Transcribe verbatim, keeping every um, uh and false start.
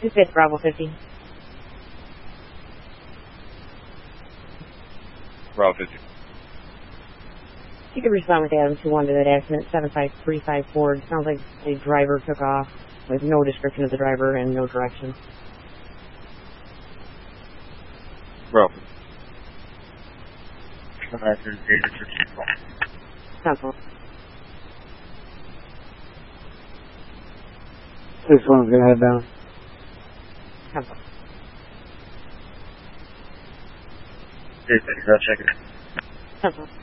two fifth, Bravo fifty. Bravo fifty. You could respond with Adam two one to that accident, seven five three five Ford. Sounds like the driver took off with no description of the driver and no direction. Bravo. Central. This one's gonna head down. Central. Check it. Central.